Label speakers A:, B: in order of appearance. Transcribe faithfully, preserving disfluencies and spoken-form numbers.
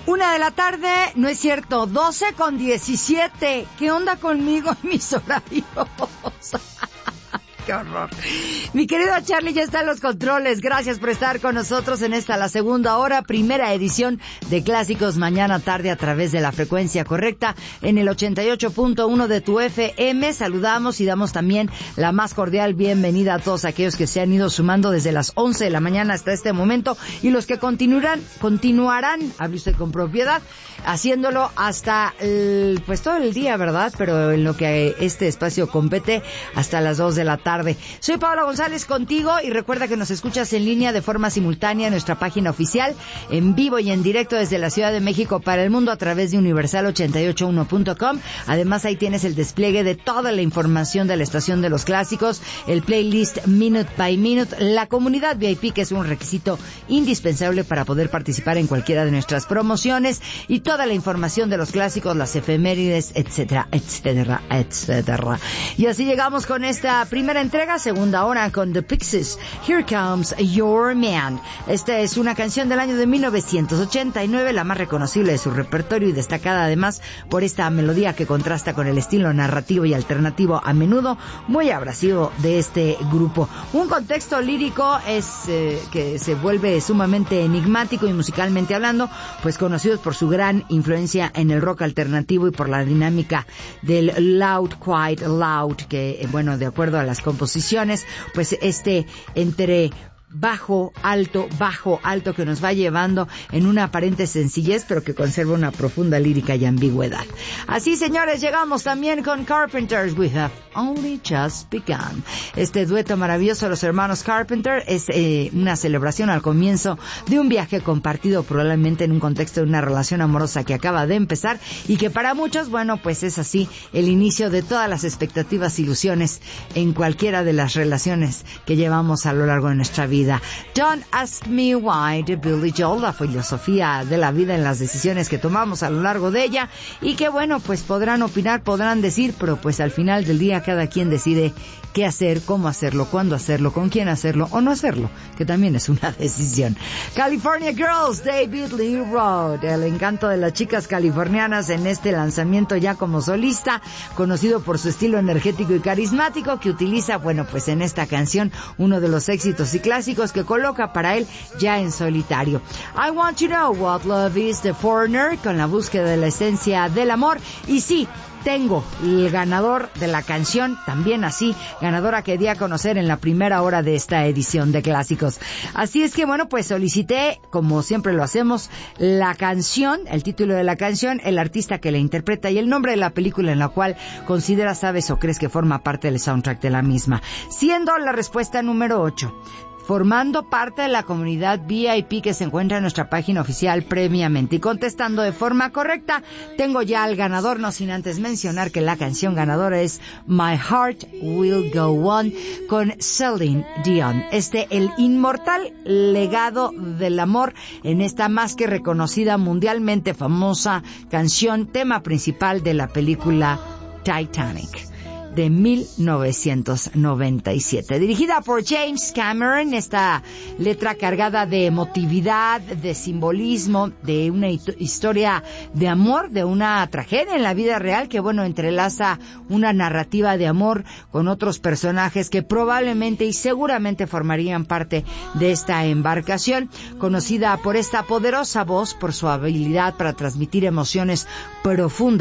A: Una de la tarde, no es cierto, doce con diecisiete. ¿Qué onda conmigo y mis horarios? ¡Qué horror! Mi querido Charlie ya está en los controles. Gracias por estar con nosotros en esta, la segunda hora, primera edición de Clásicos Mañana Tarde a través de la frecuencia correcta en el ochenta y ocho punto uno de tu F M. Saludamos y damos también la más cordial bienvenida a todos aquellos que se han ido sumando desde las once de la mañana hasta este momento y los que continuarán, continuarán, hable usted con propiedad, haciéndolo hasta el, pues todo el día, ¿verdad? Pero en lo que este espacio compete, hasta las dos de la tarde. Soy Paola González contigo y recuerda que nos escuchas en línea de forma simultánea en nuestra página oficial, en vivo y en directo desde la Ciudad de México para el mundo a través de universal ochenta y ocho uno punto com. Además ahí tienes el despliegue de toda la información de la estación de los clásicos, el playlist Minute by Minute, la comunidad V I P que es un requisito indispensable para poder participar en cualquiera de nuestras promociones y toda la información de los clásicos, las efemérides, etcétera, etcétera, etcétera. Y así llegamos con esta primera entrega, segunda hora con The Pixies, Here Comes Your Man. Esta es una canción del año de mil novecientos ochenta y nueve, la más reconocible de su repertorio y destacada además por esta melodía que contrasta con el estilo narrativo y alternativo a menudo muy abrasivo de este grupo. Un contexto lírico es eh, que se vuelve sumamente enigmático y musicalmente hablando, pues conocidos por su gran influencia en el rock alternativo y por la dinámica del loud, quiet, loud, que eh, bueno, de acuerdo a las composiciones, pues este entre bajo, alto, bajo, alto que nos va llevando en una aparente sencillez pero que conserva una profunda lírica y ambigüedad. Así, señores, llegamos también con Carpenters, We Have Only Just Begun. Este dueto maravilloso de los hermanos Carpenter es eh, una celebración al comienzo de un viaje compartido, probablemente en un contexto de una relación amorosa que acaba de empezar y que para muchos, bueno, pues es así el inicio de todas las expectativas, ilusiones en cualquiera de las relaciones que llevamos a lo largo de nuestra vida. Don't Ask Me Why de Billy Joel, la filosofía de la vida en las decisiones que tomamos a lo largo de ella y que bueno, pues podrán opinar, podrán decir, pero pues al final del día cada quien decide qué hacer, cómo hacerlo, cuándo hacerlo, con quién hacerlo o no hacerlo, que también es una decisión. California Girls, David Lee Roth, el encanto de las chicas californianas en este lanzamiento ya como solista, conocido por su estilo energético y carismático que utiliza, bueno, pues en esta canción uno de los éxitos y clásicos que coloca para él ya en solitario. I Want to Know What Love Is, The Foreigner, con la búsqueda de la esencia del amor. Y sí, tengo el ganador de la canción, también así, ganadora que di a conocer en la primera hora de esta edición de Clásicos. Así es que bueno, pues solicité, como siempre lo hacemos, la canción, el título de la canción, el artista que la interpreta y el nombre de la película en la cual consideras, sabes o crees que forma parte del soundtrack de la misma. Siendo la respuesta número ocho. Formando parte de la comunidad V I P que se encuentra en nuestra página oficial previamente y contestando de forma correcta, tengo ya al ganador, no sin antes mencionar que la canción ganadora es My Heart Will Go On con Celine Dion. Este, el inmortal legado del amor en esta más que reconocida, mundialmente famosa canción, tema principal de la película Titanic de mil novecientos noventa y siete, dirigida por James Cameron. Esta letra cargada de emotividad, de simbolismo, de una historia de amor, de una tragedia en la vida real que, bueno, entrelaza una narrativa de amor con otros personajes que probablemente y seguramente formarían parte de esta embarcación, conocida por esta poderosa voz, por su habilidad para transmitir emociones profundas